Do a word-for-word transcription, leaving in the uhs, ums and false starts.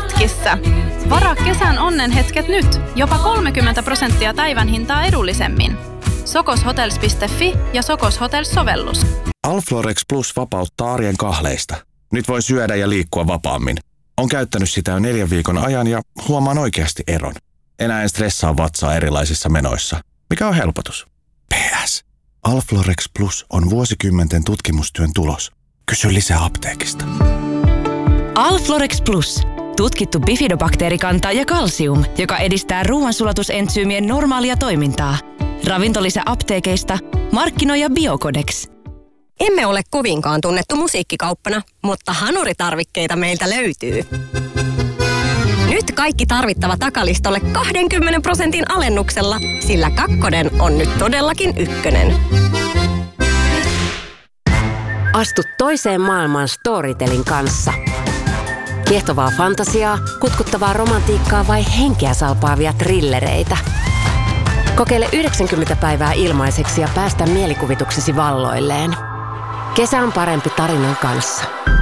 hetkissä. Varaa kesän onnenhetket nyt. Jopa kolmekymmentä prosenttia päivän hintaa edullisemmin. sokoshotels piste fi ja Sokos Hotels-sovellus. Alflorex Plus vapauttaa arjen kahleista. Nyt voi syödä ja liikkua vapaammin. On käyttänyt sitä jo neljän viikon ajan ja huomaan oikeasti eron. Enää en stressaa vatsaa erilaisissa menoissa. Mikä on helpotus? P S. Alflorex Plus on vuosikymmenten tutkimustyön tulos. Kysy lisää apteekista. Alflorex Plus. Tutkittu bifidobakteerikanta ja kalsium, joka edistää ruoansulatusentsyymien normaalia toimintaa. Ravintolisä apteekeista. Markkinoija Biocodex. Emme ole kovinkaan tunnettu musiikkikauppana, mutta hanuritarvikkeita meiltä löytyy. Nyt kaikki tarvittava takalistolle kaksikymmentä prosentin alennuksella, sillä kakkonen on nyt todellakin ykkönen. Astu toiseen maailmaan Storytelin kanssa. Kiehtovaa fantasiaa, kutkuttavaa romantiikkaa vai henkeä salpaavia thrillereitä. Kokeile yhdeksänkymmentä päivää ilmaiseksi ja päästä mielikuvituksesi valloilleen. Kesä on parempi tarinan kanssa.